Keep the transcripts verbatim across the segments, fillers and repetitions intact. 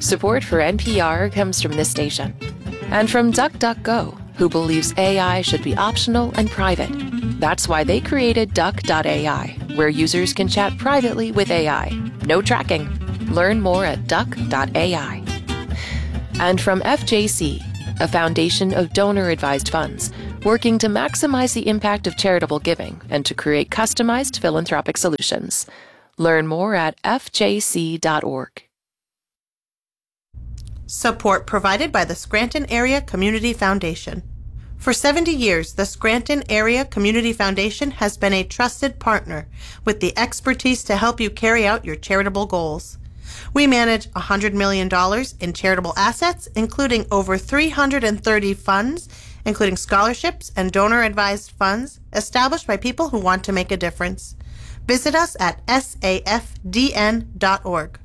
Support for N P R comes from this station. And from DuckDuckGo, who believes A I should be optional and private. That's why they created Duck dot A I, where users can chat privately with A I. No tracking. Learn more at Duck dot A I. And from F J C, a foundation of donor-advised funds, working to maximize the impact of charitable giving and to create customized philanthropic solutions. Learn more at F J C dot org. Support provided by the Scranton Area Community Foundation. For seventy years, the Scranton Area Community Foundation has been a trusted partner with the expertise to help you carry out your charitable goals. We manage one hundred million dollars in charitable assets, including over three hundred thirty funds, including scholarships and donor-advised funds established by people who want to make a difference. Visit us at S A F D N dot org.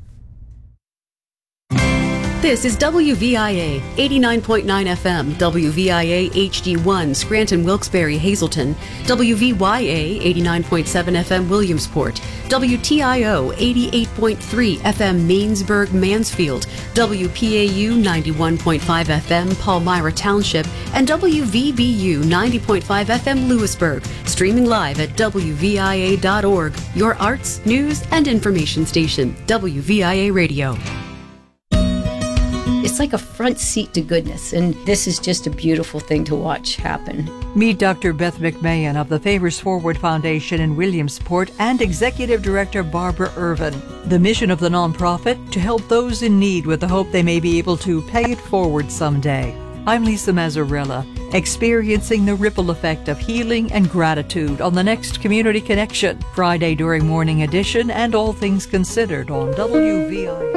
This is W V I A eighty-nine point nine F M, W V I A H D one, Scranton, Wilkes-Barre, Hazleton, W V Y A eighty-nine point seven F M, Williamsport, W T I O eighty-eight point three F M, Mainsburg, Mansfield, W P A U ninety-one point five F M, Palmyra Township, and W V B U ninety point five F M, Lewisburg. Streaming live at W V I A dot org, your arts, news, and information station, W V I A Radio. It's like a front seat to goodness, and this is just a beautiful thing to watch happen. Meet Doctor Beth McMahon of the Favors Forward Foundation in Williamsport and Executive Director Barbara Irvin. The mission of the nonprofit, to help those in need with the hope they may be able to pay it forward someday. I'm Lisa Mazzarella, experiencing the ripple effect of healing and gratitude on the next Community Connection, Friday during Morning Edition and All Things Considered on W V I A.